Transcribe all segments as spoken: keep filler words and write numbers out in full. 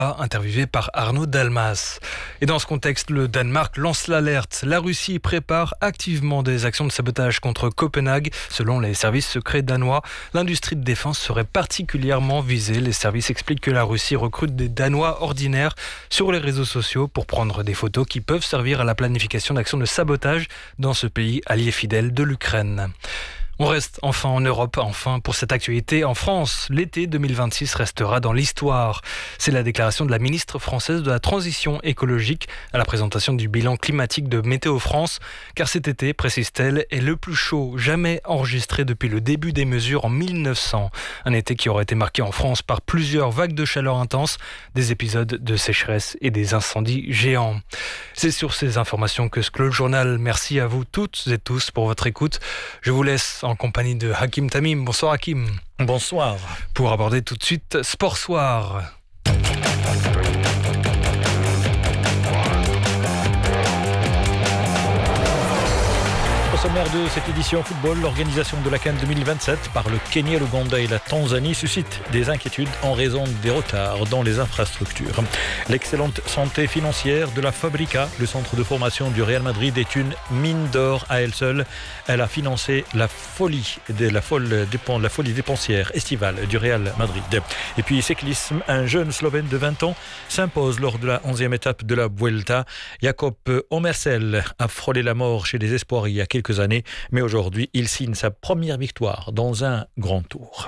Interviewé par Arnaud Dalmas. Et dans ce contexte, le Danemark lance l'alerte. La Russie prépare activement des actions de sabotage contre Copenhague. Selon les services secrets danois, l'industrie de défense serait particulièrement visée. Les services expliquent que la Russie recrute des Danois ordinaires sur les réseaux sociaux pour prendre des photos qui peuvent servir à la planification d'actions de sabotage dans ce pays allié fidèle de l'Ukraine. On reste enfin en Europe, enfin pour cette actualité. En France, l'été deux mille vingt-six restera dans l'histoire. C'est la déclaration de la ministre française de la Transition écologique à la présentation du bilan climatique de Météo France. Car cet été, précise-t-elle, est le plus chaud jamais enregistré depuis le début des mesures en mille neuf cents. Un été qui aurait été marqué en France par plusieurs vagues de chaleur intense, des épisodes de sécheresse et des incendies géants. C'est sur ces informations que se clôt le journal. Merci à vous toutes et tous pour votre écoute. Je vous laisse en compagnie de Hakim Tamim. Bonsoir Hakim. Bonsoir. Pour aborder tout de suite Sport Soir. Au sommaire de cette édition football, l'organisation de la CAN deux mille vingt-sept par le Kenya, l'Ouganda et la Tanzanie suscite des inquiétudes en raison des retards dans les infrastructures. L'excellente santé financière de la Fabrica, le centre de formation du Real Madrid, est une mine d'or à elle seule. Elle a financé la folie, de la, folle, la folie dépensière estivale du Real Madrid. Et puis cyclisme, un jeune Slovène de vingt ans s'impose lors de la onzième étape de la Vuelta. Jakob Omersel a frôlé la mort chez les espoirs il y a quelques années, mais aujourd'hui, il signe sa première victoire dans un grand tour.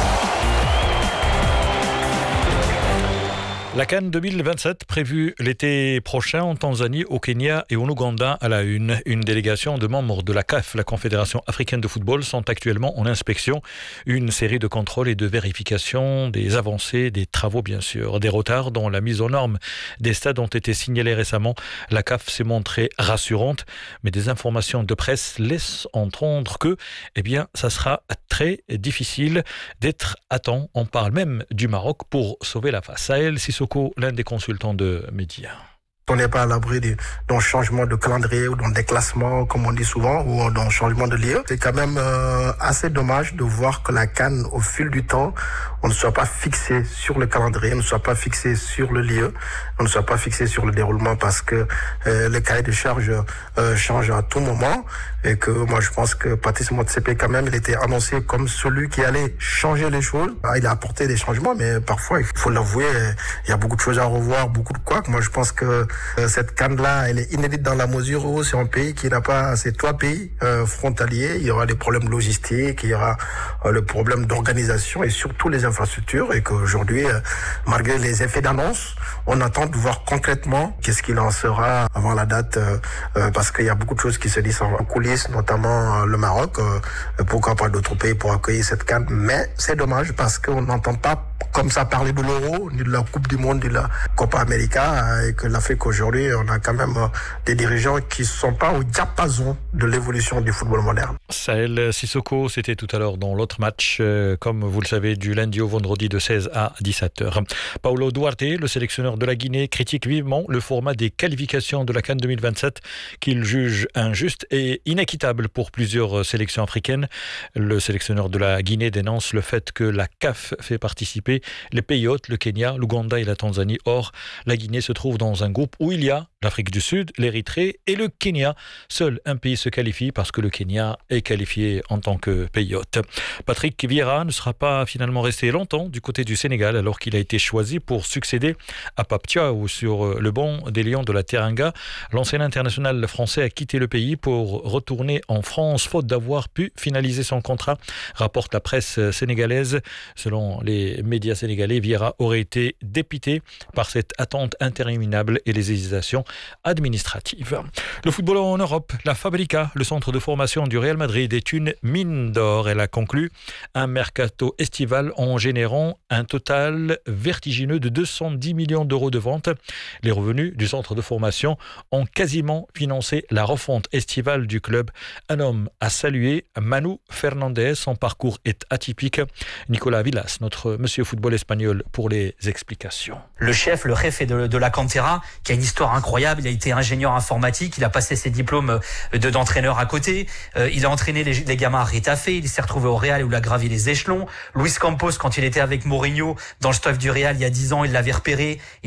La CAN deux mille vingt-sept prévue l'été prochain en Tanzanie, au Kenya et au Ouganda à la une. Une délégation de membres de la C A F, la Confédération africaine de football, sont actuellement en inspection. Une série de contrôles et de vérifications, des avancées, des travaux bien sûr. Des retards dans la mise aux normes des stades ont été signalés récemment. La C A F s'est montrée rassurante, mais des informations de presse laissent entendre que eh bien, ça sera très difficile d'être à temps. On parle même du Maroc pour sauver la face. Sahel Sissoko, l'un des consultants de médias. On n'est pas à l'abri d'un changement de calendrier ou d'un déclassement, comme on dit souvent, ou d'un changement de lieu. C'est quand même euh, assez dommage de voir que la CAN, au fil du temps, on ne soit pas fixé sur le calendrier, on ne soit pas fixé sur le lieu, on ne soit pas fixé sur le déroulement, parce que euh, le cahier de charge euh, change à tout moment, et que moi je pense que Patrice Motsepe, quand même, il était annoncé comme celui qui allait changer les choses. Ah, il a apporté des changements, mais parfois, il faut l'avouer, il y a beaucoup de choses à revoir, beaucoup de quoi. Moi je pense que cette CAN-là, elle est inédite dans la mesure où c'est un pays qui n'a pas, c'est trois pays euh, frontaliers. Il y aura des problèmes logistiques, il y aura euh, le problème d'organisation et surtout les infrastructures. Et qu'aujourd'hui, euh, malgré les effets d'annonce, on attend de voir concrètement qu'est-ce qu'il en sera avant la date, euh, euh, parce qu'il y a beaucoup de choses qui se disent en coulisses, notamment euh, le Maroc. Euh, pourquoi pas d'autres pays pour accueillir cette CAN? Mais c'est dommage parce qu'on n'entend pas comme ça parler de l'Euro, ni de la Coupe du Monde, ni de la Copa América, et que l'Afrique aujourd'hui, on a quand même des dirigeants qui ne sont pas au diapason de l'évolution du football moderne. Sahel Sissoko, c'était tout à l'heure dans l'autre match, euh, comme vous le savez, du lundi au vendredi de seize à dix-sept heures. Paulo Duarte, le sélectionneur de la Guinée, critique vivement le format des qualifications de la CAN deux mille vingt-sept qu'il juge injuste et inéquitable pour plusieurs sélections africaines. Le sélectionneur de la Guinée dénonce le fait que la C A F fait participer les pays hôtes, le Kenya, l'Ouganda et la Tanzanie. Or, la Guinée se trouve dans un groupe où il y a l'Afrique du Sud, l'Érythrée et le Kenya. Seul un pays se qualifie parce que le Kenya est qualifié en tant que pays hôte. Patrick Vieira ne sera pas finalement resté longtemps du côté du Sénégal alors qu'il a été choisi pour succéder à Pape Thiaw sur le banc des Lions de la Teranga. L'ancien international français a quitté le pays pour retourner en France faute d'avoir pu finaliser son contrat, rapporte la presse sénégalaise. Selon les médias sénégalais, Vieira aurait été dépité par cette attente interminable et les hésitations administratives. Le football en Europe, la Fabrica, le centre de formation du Real Madrid, est une mine d'or. Elle a conclu un mercato estival en générant un total vertigineux de deux cent dix millions d'euros de ventes. Les revenus du centre de formation ont quasiment financé la refonte estivale du club. Un homme a salué, Manu Fernandez. Son parcours est atypique. Nicolas Villas, notre monsieur football espagnol, pour les explications. Le chef, le chef de, de la Cantera, qui a une histoire incroyable. Il a été ingénieur informatique, il a passé ses diplômes de, d'entraîneur à côté. Euh, il a entraîné les, les gamins à Retafe, il s'est retrouvé au Real où il a gravi les échelons. Luis Campos, quand il était avec Mourinho dans le staff du Real il y a dix ans, il l'avait repéré.